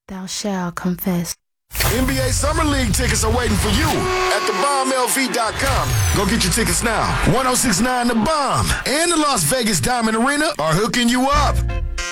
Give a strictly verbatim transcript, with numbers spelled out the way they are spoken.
thou shalt confess. N B A Summer League tickets are waiting for you at the bomb L V dot com. Go get your tickets now. ten sixty-nine The Bomb and the Las Vegas Diamond Arena are hooking you up.